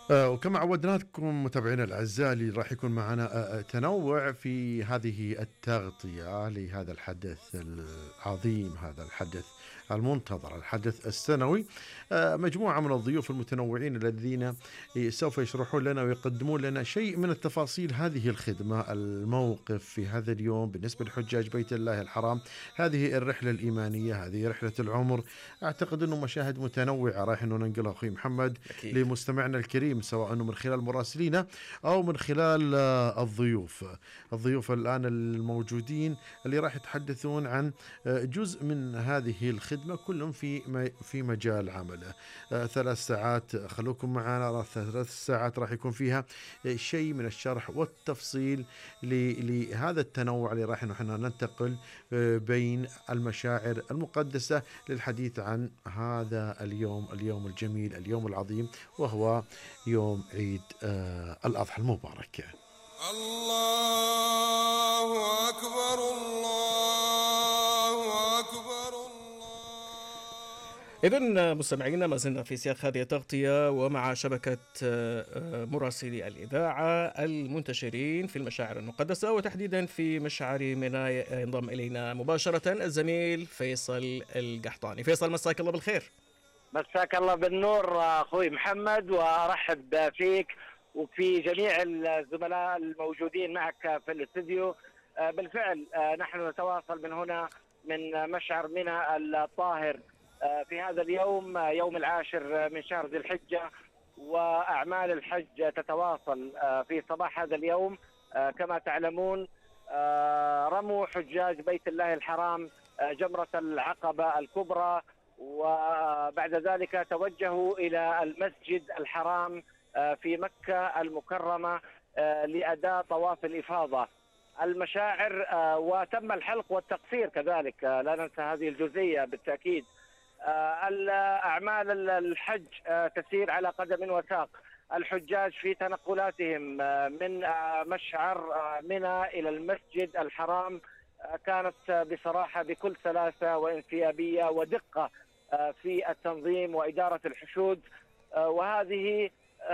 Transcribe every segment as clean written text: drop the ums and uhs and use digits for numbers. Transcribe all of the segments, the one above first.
وكما عودناكم متابعينا الأعزاء اللي راح يكون معنا تنوع في هذه التغطية لهذا الحدث العظيم، هذا الحدث المنتظر، الحدث السنوي. مجموعة من الضيوف المتنوعين الذين سوف يشرحون لنا ويقدمون لنا شيء من التفاصيل هذه الخدمة، الموقف في هذا اليوم بالنسبة لحجاج بيت الله الحرام، هذه الرحلة الإيمانية، هذه رحلة العمر. أعتقد أنه مشاهد متنوعة رايح أنه ننقلها أخوي محمد أكيد. لمستمعنا الكريم، سواء أنه من خلال مراسلينا أو من خلال الضيوف الآن الموجودين اللي راح يتحدثون عن جزء من هذه الخدمة، كلهم في مجال عمله. 3 ساعات خلوكم معنا، 3 ساعات راح يكون فيها شيء من الشرح والتفصيل لهذا التنوع اللي راح نحن ننتقل بين المشاعر المقدسة للحديث عن هذا اليوم الجميل، اليوم العظيم، وهو يوم عيد الأضحى المبارك. الله أكبر، الله أكبر، الله. إذن مستمعينا، ما زلنا في سياق هذه التغطية ومع شبكة مراسلي الإذاعة المنتشرين في المشاعر المقدسة وتحديدا في مشعر منى. ينضم إلينا مباشرة الزميل فيصل القحطاني. فيصل، مساك الله بالخير. مساك الله بالنور أخوي محمد، وأرحب فيك وفي جميع الزملاء الموجودين معك في الاستديو. بالفعل نحن نتواصل من هنا من مشعر منى الطاهر في هذا اليوم، يوم 10 من شهر ذي الحجة، وأعمال الحج تتواصل في صباح هذا اليوم. كما تعلمون رموا حجاج بيت الله الحرام جمرة العقبة الكبرى، وبعد ذلك توجهوا إلى المسجد الحرام في مكة المكرمة لأداء طواف الإفاضة. المشاعر وتم الحلق والتقصير كذلك، لا ننسى هذه الجزئية بالتأكيد. أعمال الحج تسير على قدم وساق. الحجاج في تنقلاتهم من مشعر منى إلى المسجد الحرام كانت بصراحة بكل سلاسة وانسيابية ودقة في التنظيم وإدارة الحشود، وهذه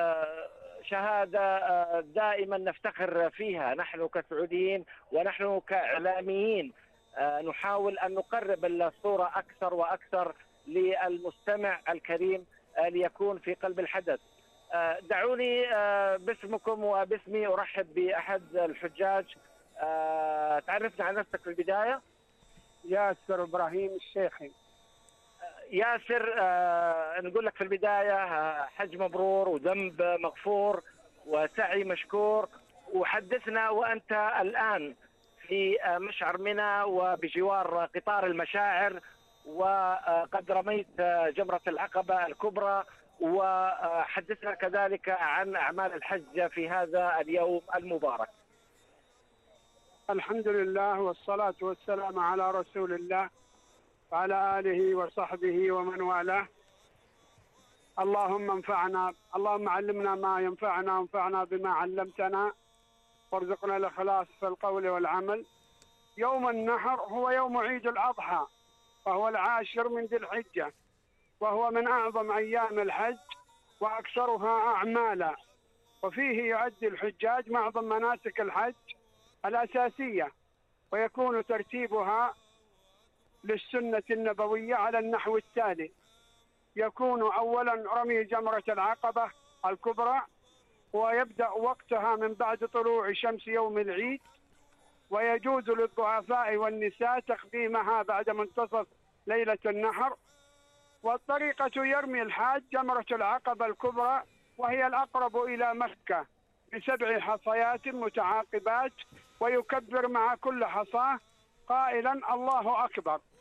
شهادة دائما نفتخر فيها نحن كسعوديين ونحن كإعلاميين. نحاول أن نقرب الصورة أكثر وأكثر للمستمع الكريم ليكون في قلب الحدث. دعوني باسمكم وباسمي أرحب بأحد الحجاج. تعرفنا عن نفسك في البداية. ياسر إبراهيم الشيخي. ياسر، نقول لك في البداية حج مبرور وذنب مغفور وسعي مشكور، وحدثنا وأنت الآن في مشعر منى وبجوار قطار المشاعر، وقد رميت جمرة العقبة الكبرى، وحدثنا كذلك عن أعمال الحج في هذا اليوم المبارك. الحمد لله والصلاة والسلام على رسول الله وعلى آله وصحبه ومن والاه. اللهم انفعنا، اللهم علمنا ما ينفعنا وانفعنا بما علمتنا، وارزقنا الإخلاص في القول والعمل. يوم النحر هو يوم عيد الأضحى، وهو 10 من ذي الحجة، وهو من أعظم أيام الحج وأكثرها أعمالا، وفيه يؤدي الحجاج معظم مناسك الحج الأساسية، ويكون ترتيبها للسنة النبوية على النحو التالي: يكون أولا رمي جمرة العقبة الكبرى، ويبدأ وقتها من بعد طلوع شمس يوم العيد، ويجوز للضعفاء والنساء تقديمها بعد منتصف ليلة النحر. والطريقة: يرمي الحاج جمرة العقبة الكبرى وهي الأقرب إلى مكة ب7 حصيات متعاقبات، ويكبر مع كل حصاة قائلا الله أكبر،